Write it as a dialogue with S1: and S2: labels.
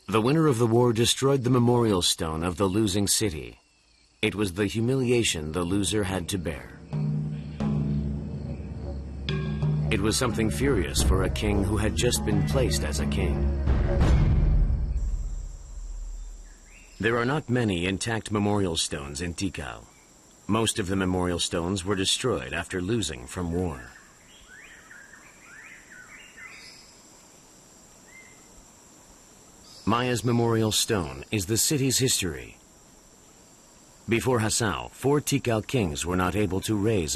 S1: The winner of the war destroyed the memorial stone of the losing city. It was the humiliation the loser had to bear. It was something furious for a king who had just been placed as a king. There are not many intact memorial stones in Tikal. Most of the memorial stones were destroyed after losing from war. Maya's memorial stone is the city's history. Before Hasao, 4 Tikal kings were not able to raise